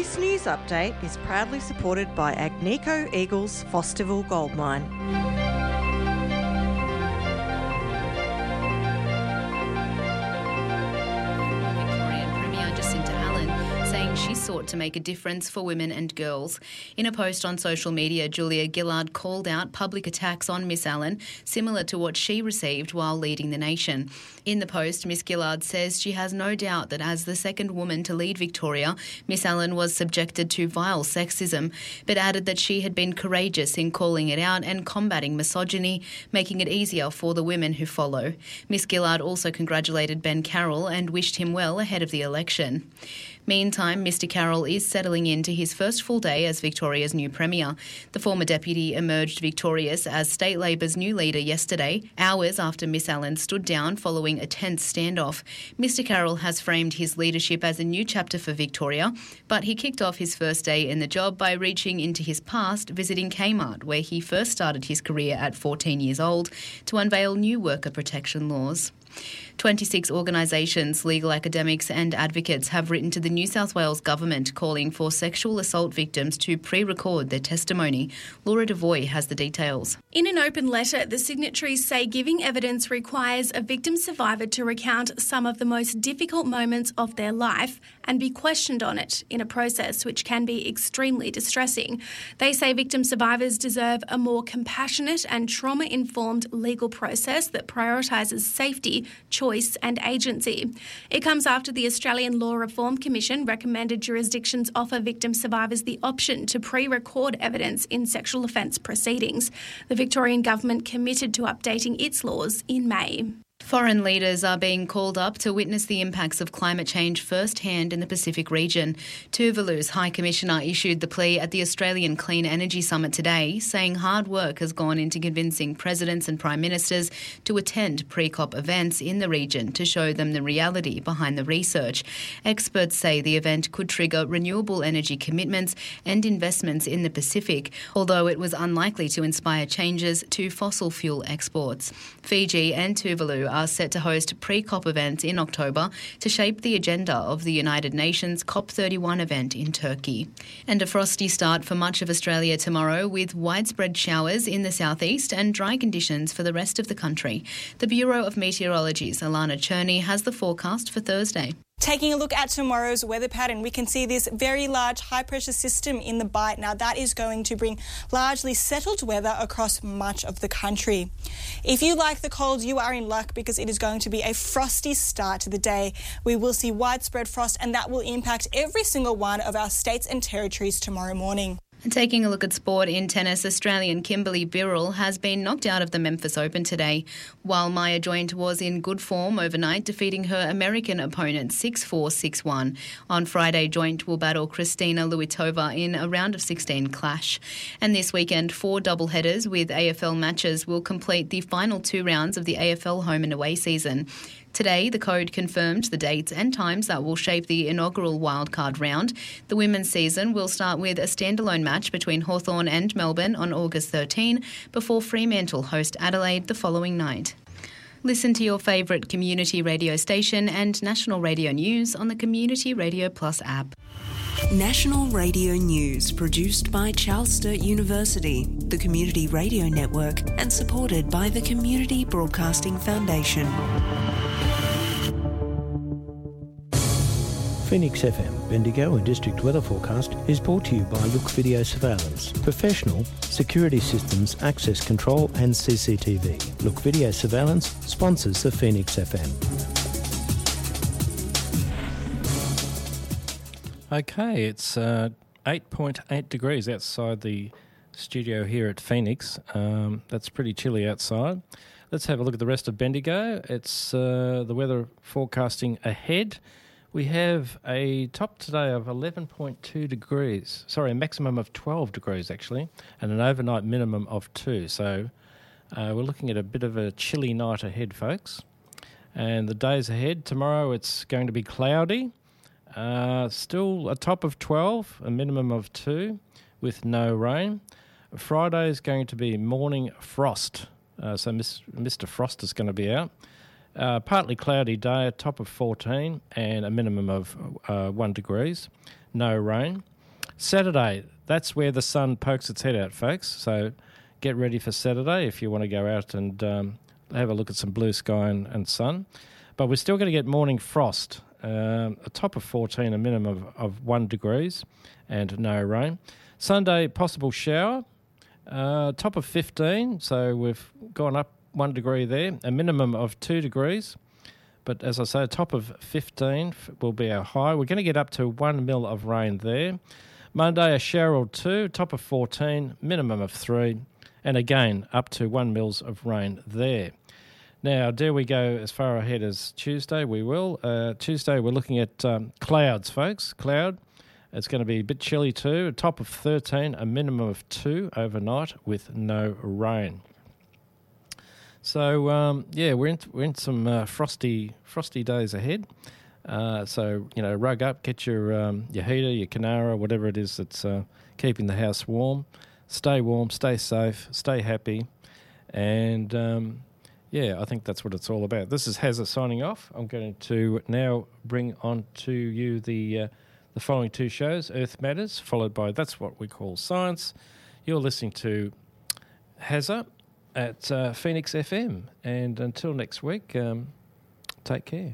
This news update is proudly supported by Agnico Eagles Fosterville Gold Mine. She sought to make a difference for women and girls. In a post on social media, Julia Gillard called out public attacks on Miss Allen, similar to what she received while leading the nation. In the post, Miss Gillard says she has no doubt that as the second woman to lead Victoria, Miss Allen was subjected to vile sexism, but added that she had been courageous in calling it out and combating misogyny, making it easier for the women who follow. Miss Gillard also congratulated Ben Carroll and wished him well ahead of the election. Meantime, Mr Carroll is settling into his first full day as Victoria's new Premier. The former deputy emerged victorious as State Labor's new leader yesterday, hours after Miss Allen stood down following a tense standoff. Mr Carroll has framed his leadership as a new chapter for Victoria, but he kicked off his first day in the job by reaching into his past, visiting Kmart, where he first started his career at 14 years old, to unveil new worker protection laws. 26 organisations, legal academics and advocates have written to the New South Wales Government calling for sexual assault victims to pre-record their testimony. Laura Devoy has the details. In an open letter, the signatories say giving evidence requires a victim survivor to recount some of the most difficult moments of their life and be questioned on it in a process which can be extremely distressing. They say victim survivors deserve a more compassionate and trauma-informed legal process that prioritises safety, choice and agency. It comes after the Australian Law Reform Commission recommended jurisdictions offer victim survivors the option to pre-record evidence in sexual offence proceedings. The Victorian Government committed to updating its laws in May. Foreign leaders are being called up to witness the impacts of climate change firsthand in the Pacific region. Tuvalu's High Commissioner issued the plea at the Australian Clean Energy Summit today, saying hard work has gone into convincing presidents and prime ministers to attend pre-COP events in the region to show them the reality behind the research. Experts say the event could trigger renewable energy commitments and investments in the Pacific, although it was unlikely to inspire changes to fossil fuel exports. Fiji and Tuvalu are set to host pre-COP events in October to shape the agenda of the United Nations COP31 event in Turkey. And a frosty start for much of Australia tomorrow, with widespread showers in the southeast and dry conditions for the rest of the country. The Bureau of Meteorology's Alana Cherney has the forecast for Thursday. Taking a look at tomorrow's weather pattern, we can see this very large high-pressure system in the Bight. Now, that is going to bring largely settled weather across much of the country. If you like the cold, you are in luck because it is going to be a frosty start to the day. We will see widespread frost, and that will impact every single one of our states and territories tomorrow morning. And taking a look at sport in tennis, Australian Kimberly Birrell has been knocked out of the Memphis Open today, while Maya Joint was in good form overnight, defeating her American opponent 6-4, 6-1. On Friday, Joint will battle Kristina Luitova in a round of 16 clash. And this weekend, 4 doubleheaders with AFL matches will complete the final 2 rounds of the AFL home and away season. Today, the Code confirmed the dates and times that will shape the inaugural wildcard round. The women's season will start with a standalone match between Hawthorn and Melbourne on August 13, before Fremantle host Adelaide the following night. Listen to your favourite community radio station and national radio news on the Community Radio Plus app. National Radio News, produced by Charles Sturt University, the Community Radio Network, and supported by the Community Broadcasting Foundation. Phoenix FM, Bendigo and District Weather Forecast is brought to you by Look Video Surveillance. Professional security systems, access control and CCTV. Look Video Surveillance sponsors the Phoenix FM. Okay, it's 8.8 degrees outside the studio here at Phoenix. That's pretty chilly outside. Let's have a look at the rest of Bendigo. It's the weather forecasting ahead. We have a top today of 11.2 degrees. Sorry, a maximum of 12 degrees actually, and an overnight minimum of 2. So we're looking at a bit of a chilly night ahead, folks. And the days ahead, tomorrow it's going to be cloudy. Still a top of 12, a minimum of 2, with no rain. Friday is going to be morning frost. So Mr. Frost is going to be out. Partly cloudy day, a top of 14 and a minimum of 1 degrees. No rain. Saturday, that's where the sun pokes its head out, folks. So get ready for Saturday if you want to go out and have a look at some blue sky and sun. But we're still going to get morning frost, a top of 14, a minimum of 1 degrees and no rain. Sunday, possible shower, top of 15, so we've gone up 1 degree there, a minimum of 2 degrees. But as I say, a top of 15 will be our high. We're going to get up to 1 mil of rain there. Monday, a shower or 2, top of 14, minimum of 3, and again, up to 1 mils of rain there. Now, dare we go as far ahead as Tuesday? We will. Tuesday, we're looking at clouds, folks. Cloud. It's going to be a bit chilly too. A top of 13, a minimum of 2 overnight with no rain. So, we're in some frosty days ahead. So, rug up, get your heater, your Canara, whatever it is that's keeping the house warm. Stay warm, stay safe, stay happy. And, I think that's what it's all about. This is Hazza signing off. I'm going to now bring on to you the following 2 shows, Earth Matters, followed by That's What We Call Science. You're listening to Hazza at Phoenix FM. And until next week, take care.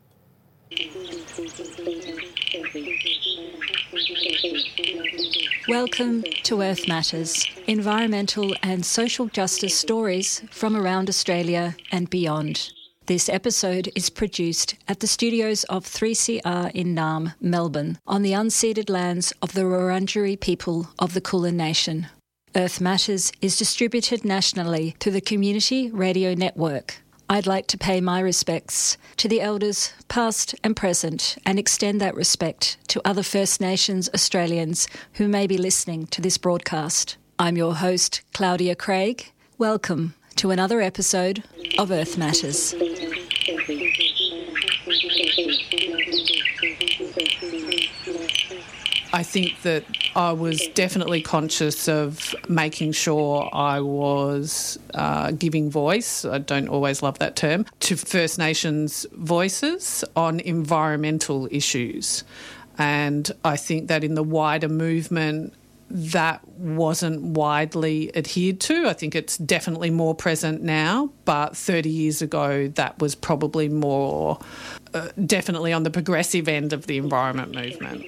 Welcome to Earth Matters, environmental and social justice stories from around Australia and beyond. This episode is produced at the studios of 3CR in Naarm, Melbourne, on the unceded lands of the Wurundjeri people of the Kulin Nation. Earth Matters is distributed nationally through the Community Radio Network. I'd like to pay my respects to the elders past and present and extend that respect to other First Nations Australians who may be listening to this broadcast. I'm your host, Claudia Craig. Welcome to another episode of Earth Matters. I think that I was definitely conscious of making sure I was giving voice, I don't always love that term, to First Nations voices on environmental issues. And I think that in the wider movement, that wasn't widely adhered to. I think it's definitely more present now, but 30 years ago that was probably more definitely on the progressive end of the environment movement.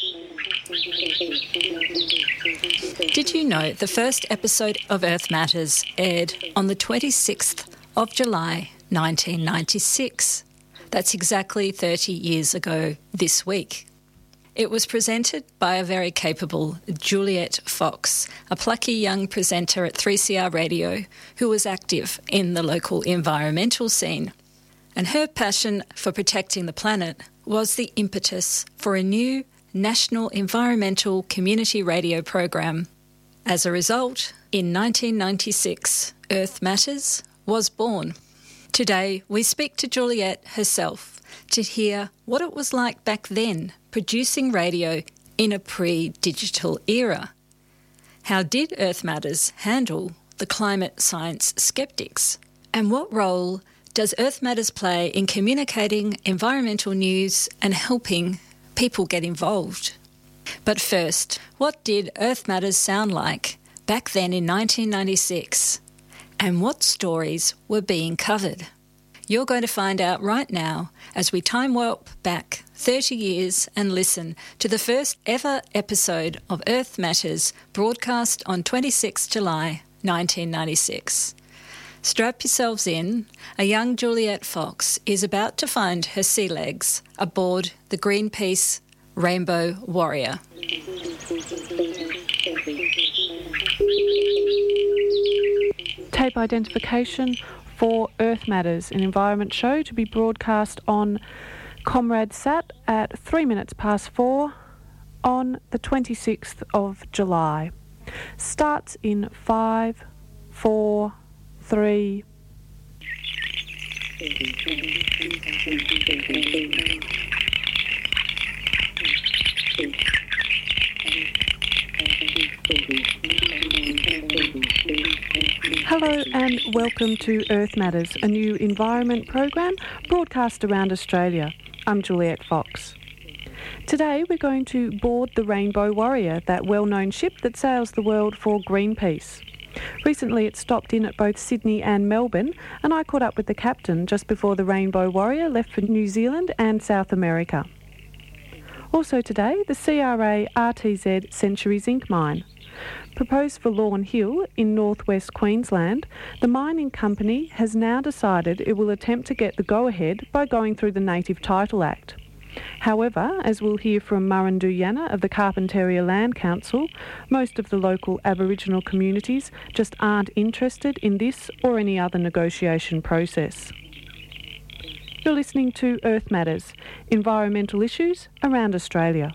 Did you know the first episode of Earth Matters aired on the 26th of July 1996? That's exactly 30 years ago this week. It was presented by a very capable Juliet Fox, a plucky young presenter at 3CR Radio who was active in the local environmental scene. And her passion for protecting the planet was the impetus for a new national environmental community radio program. As a result, in 1996, Earth Matters was born. Today, we speak to Juliet herself to hear what it was like back then producing radio in a pre-digital era. How did Earth Matters handle the climate science skeptics? And what role does Earth Matters play in communicating environmental news and helping people get involved? But first, what did Earth Matters sound like back then in 1996? And what stories were being covered? You're going to find out right now as we time warp back 30 years and listen to the first ever episode of Earth Matters broadcast on 26 July 1996. Strap yourselves in. A young Juliet Fox is about to find her sea legs aboard the Greenpeace Rainbow Warrior. Tape identification for Earth Matters, an environment show to be broadcast on Comrade Sat at 3 minutes past 4 on the 26th of July. Starts in 5, 4, 3. Hello and welcome to Earth Matters, a new environment program broadcast around Australia. I'm Juliet Fox. Today we're going to board the Rainbow Warrior, that well-known ship that sails the world for Greenpeace. Recently it stopped in at both Sydney and Melbourne, and I caught up with the captain just before the Rainbow Warrior left for New Zealand and South America. Also today, the CRA RTZ Century Zinc Mine. Proposed for Lawn Hill in northwest Queensland, the mining company has now decided it will attempt to get the go-ahead by going through the Native Title Act. However, as we'll hear from Murrunduyanna of the Carpentaria Land Council, most of the local Aboriginal communities just aren't interested in this or any other negotiation process. You're listening to Earth Matters, environmental issues around Australia.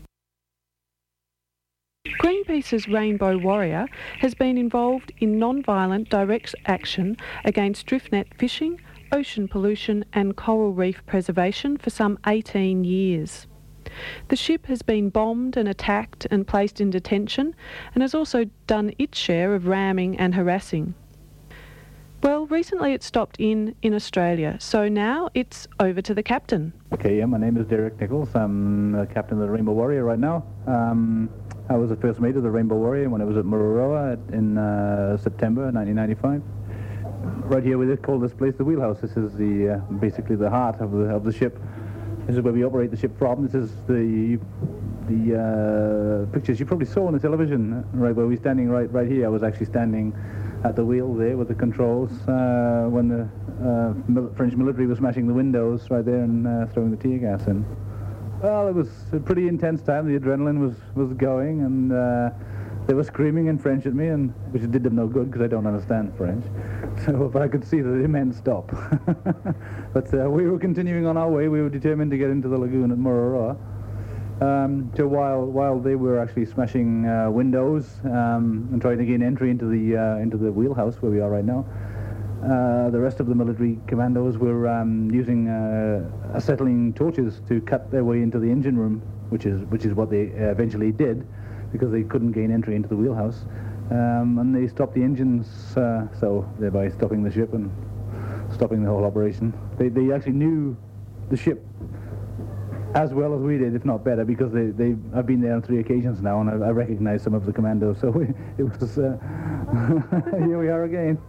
Greenpeace's Rainbow Warrior has been involved in non-violent direct action against drift net fishing, ocean pollution and coral reef preservation for some 18 years. The ship has been bombed and attacked and placed in detention and has also done its share of ramming and harassing. Well, recently it stopped in Australia, so now it's over to the captain. Okay, yeah, my name is Derek Nichols. I'm the captain of the Rainbow Warrior right now. I was the first mate of the Rainbow Warrior when I was at Mururoa in September 1995. Right here, we call this place the wheelhouse. This is the basically the heart of the ship. This is where we operate the ship from. This is the pictures you probably saw on the television. Right where we're standing right here. I was actually standing at the wheel there with the controls when the French military was smashing the windows right there and throwing the tear gas in. Well, it was a pretty intense time. The adrenaline was going, and they were screaming in French at me, and which did them no good because I don't understand French. So, but I could see that they meant stop. But we were continuing on our way. We were determined to get into the lagoon at Mururoa. So while they were actually smashing windows and trying to gain entry into the wheelhouse where we are right now, the rest of the military commandos were using acetylene torches to cut their way into the engine room, which is what they eventually did, because they couldn't gain entry into the wheelhouse, and they stopped the engines, so thereby stopping the ship and stopping the whole operation. They actually knew the ship as well as we did, if not better, because I've been there on 3 occasions now, and I recognize some of the commandos, so it was here we are again.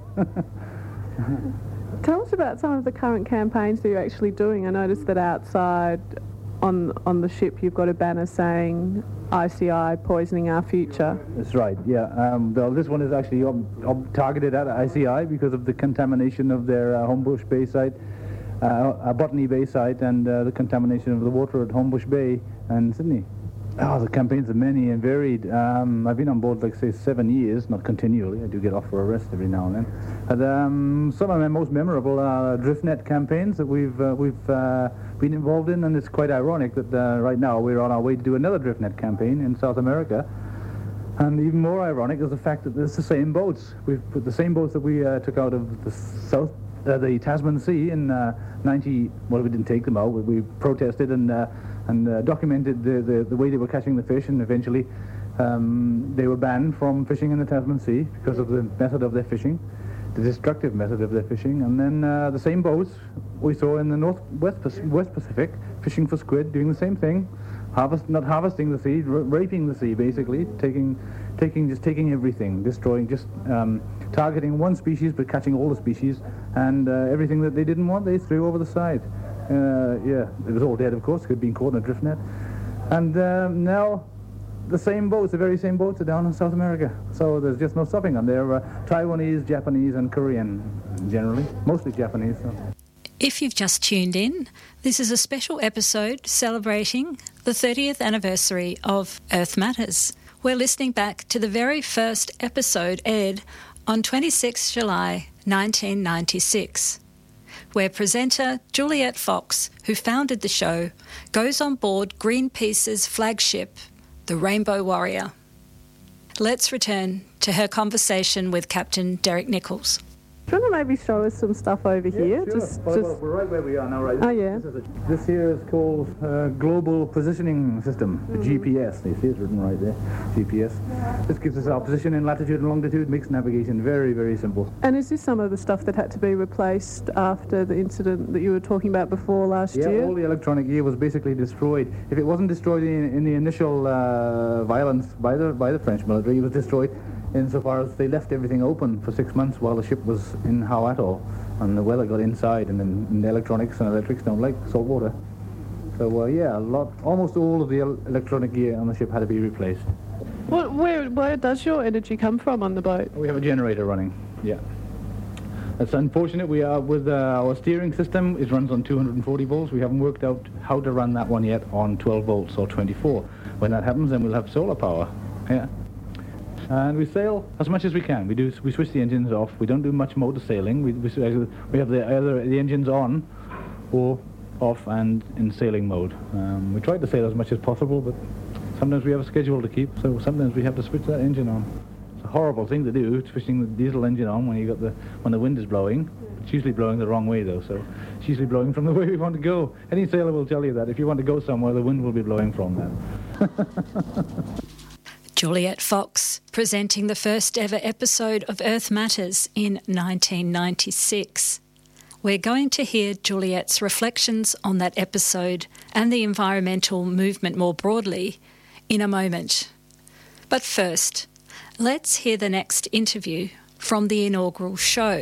Tell us about some of the current campaigns that you're actually doing. I noticed that outside on the ship you've got a banner saying ICI poisoning our future. That's right, yeah. Well, this one is actually targeted at ICI because of the contamination of their Homebush Bay site, Botany Bay site, and the contamination of the water at Homebush Bay and Sydney. Oh, the campaigns are many and varied. I've been on board, like, say, 7 years, not continually. I do get off for a rest every now and then. But some of my most memorable are DriftNet campaigns that we've been involved in, and it's quite ironic that right now we're on our way to do another DriftNet campaign in South America. And even more ironic is the fact that it's the same boats. We've put the same boats that we took out of the Tasman Sea in 90. Well, we didn't take them out. We protested and documented the way they were catching the fish, and eventually they were banned from fishing in the Tasman Sea because of the method of their fishing, the destructive method of their fishing. And then the same boats we saw in the West Pacific fishing for squid, doing the same thing, not harvesting the sea, raping the sea, basically, taking everything, destroying, just targeting one species but catching all the species, and everything that they didn't want they threw over the side. Yeah, it was all dead, of course, had been caught in a drift net. And now the very same boats are down in South America. So there's just no stopping them. They're Taiwanese, Japanese and Korean, generally, mostly Japanese. So. If you've just tuned in, this is a special episode celebrating the 30th anniversary of Earth Matters. We're listening back to the very first episode aired on 26 July 1996. Where presenter Juliette Fox, who founded the show, goes on board Greenpeace's flagship, the Rainbow Warrior. Let's return to her conversation with Captain Derek Nichols. Do you want to maybe show us some stuff over here? Sure. Well, we're right where we are now, right? Oh, yeah. This here is called Global Positioning System, the GPS. You see it's written right there, GPS. This gives us our position in latitude and longitude, makes navigation very, very simple. And is this some of the stuff that had to be replaced after the incident that you were talking about before last year? Yeah, all the electronic gear was basically destroyed. If it wasn't destroyed in the initial violence by the French military, it was destroyed insofar as they left everything open for 6 months while the ship was in Hao Atoll, and the weather got inside, and then the electronics and electrics don't like salt water. So yeah, almost all of the electronic gear on the ship had to be replaced. Where does your energy come from on the boat? We have a generator running, yeah. It's unfortunate. We are with our steering system. It runs on 240 volts. We haven't worked out how to run that one yet on 12 volts or 24. When that happens, then we'll have solar power. Yeah. And we sail as much as we can. We switch the engines off. We don't do much motor sailing. We have the engines on or off and in sailing mode. We try to sail as much as possible, but sometimes we have a schedule to keep, so sometimes we have to switch that engine on. It's a horrible thing to do, switching the diesel engine on when the wind is blowing. It's usually blowing the wrong way though, so it's usually blowing from the way we want to go. Any sailor will tell you that. If you want to go somewhere, the wind will be blowing from that. Juliet Fox, presenting the first ever episode of Earth Matters in 1996. We're going to hear Juliet's reflections on that episode and the environmental movement more broadly in a moment. But first, let's hear the next interview from the inaugural show.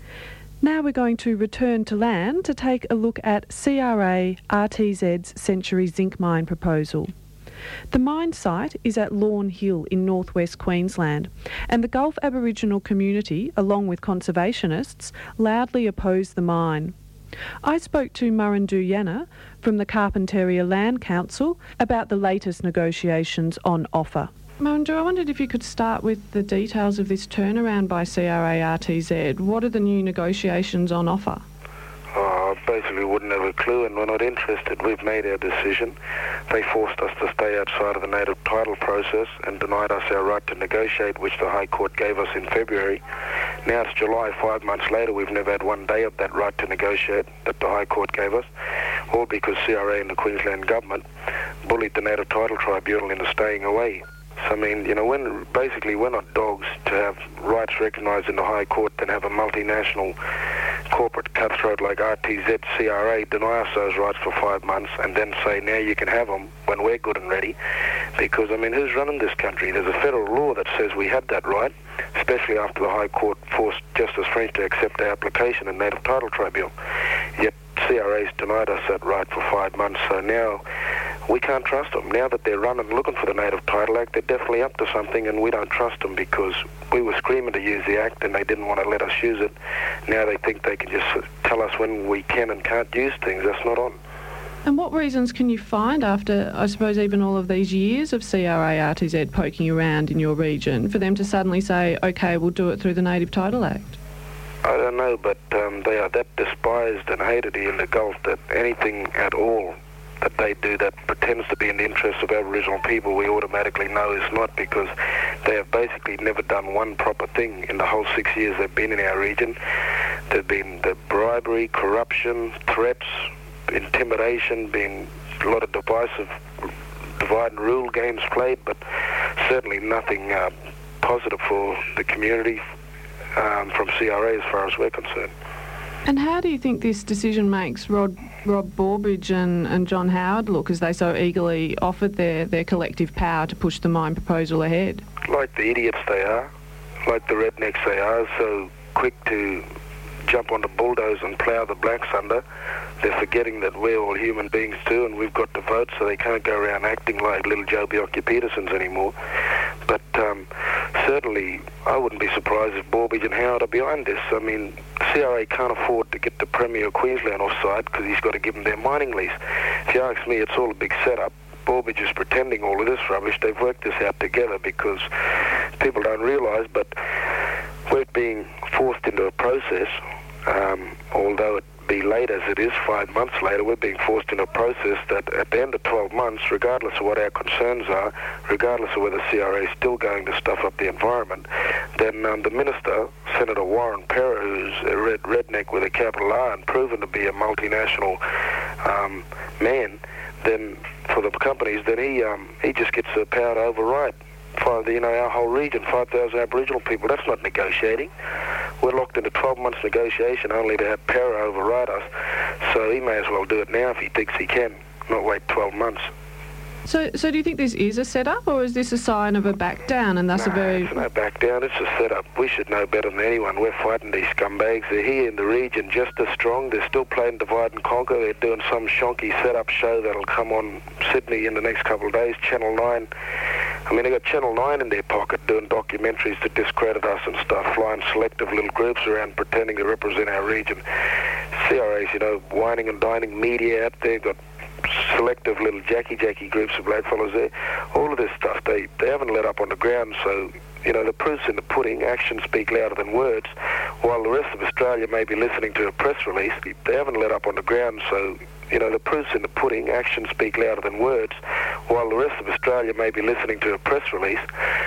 Now we're going to return to land to take a look at CRA RTZ's Century Zinc Mine proposal. The mine site is at Lawn Hill in northwest Queensland, and the Gulf Aboriginal community, along with conservationists, loudly oppose the mine. I spoke to Murrindoo Yanna from the Carpentaria Land Council about the latest negotiations on offer. Murrindoo, I wondered if you could start with the details of this turnaround by CRA RTZ. What are the new negotiations on offer? Basically wouldn't have a clue, and we're not interested. We've made our decision. They forced us to stay outside of the native title process and denied us our right to negotiate, which the High Court gave us in February. Now it's July, 5 months later. We've never had one day of that right to negotiate that the High Court gave us, all because CRA and the Queensland government bullied the Native Title Tribunal into staying away. So, I mean, you know, we're not dogs to have rights recognised in the High Court than have a multinational corporate cutthroat like RTZ CRA deny us those rights for 5 months and then say, now you can have them when we're good and ready. Because, I mean, who's running this country? There's a federal law that says we have that right, especially after the High Court forced Justice French to accept our application in Native Title Tribunal. Yet CRA's denied us that right for 5 months, so now we can't trust them. Now that they're running looking for the Native Title Act, they're definitely up to something, and we don't trust them because we were screaming to use the Act and they didn't want to let us use it. Now they think they can just tell us when we can and can't use things. That's not on. And what reasons can you find after, I suppose, even all of these years of CRA RTZ poking around in your region for them to suddenly say, OK, we'll do it through the Native Title Act? I don't know, but they are that despised and hated here in the Gulf that anything at all that they do that pretends to be in the interest of Aboriginal people, we automatically know is not, because they have basically never done one proper thing in the whole 6 years they've been in our region. There's been the bribery, corruption, threats, intimidation, been a lot of divisive divide and rule games played, but certainly nothing positive for the community from CRA as far as we're concerned. And how do you think this decision makes Rob Borbridge and John Howard look, as they so eagerly offered their collective power to push the mine proposal ahead? Like the idiots they are, like the rednecks they are, so quick to jump on the bulldoze and plough the blacks under. They're forgetting that we're all human beings too, and we've got to vote, so they can't go around acting like little Joe Bjelke-Petersons anymore. But certainly I wouldn't be surprised if Borbridge and Howard are behind this. I mean, CRA can't afford to get the Premier of Queensland offside because he's got to give them their mining lease. If you ask me, it's all a big setup. Borbridge is pretending all of this rubbish. They've worked this out together because people don't realise, but we're being forced into a process, although it be late as it is, 5 months later, we're being forced into a process that at the end of 12 months, regardless of what our concerns are, regardless of whether CRA is still going to stuff up the environment, then the Minister, Senator Warren Perra, who's a redneck with a capital R and proven to be a multinational man, then for the companies, then he just gets the power to override our whole region, 5,000 Aboriginal people. That's not negotiating. We're locked into 12 months negotiation only to have Perra override us. So he may as well do it now if he thinks he can, not wait 12 months. So do you think this is a setup, or is this a sign of a back down? And that's it's no back down. It's a setup. We should know better than anyone. We're fighting these scumbags. They're here in the region just as strong. They're still playing divide and conquer. They're doing some shonky setup show that'll come on Sydney in the next couple of days. Channel 9. I mean, they got Channel 9 in their pocket doing documentaries to discredit us and stuff, flying selective little groups around pretending to represent our region. CRA's, whining and dining media out there, got selective little Jackie groups of blackfellas there. All of this stuff, they haven't let up on the ground, so, the proof's in the pudding. Actions speak louder than words. While the rest of Australia may be listening to a press release, they haven't let up on the ground, so, the proof's in the pudding. Actions speak louder than words. While the rest of Australia may be listening to a press release,